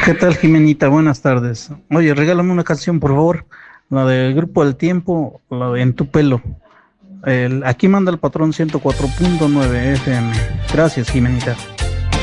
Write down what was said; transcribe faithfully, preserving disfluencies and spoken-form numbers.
¿Qué tal, Jimenita? Buenas tardes. Oye, regálame una canción, por favor. La del Grupo El Tiempo, la de En tu pelo. El, aquí manda el patrón ciento cuatro punto nueve F M. Gracias, Jimenita.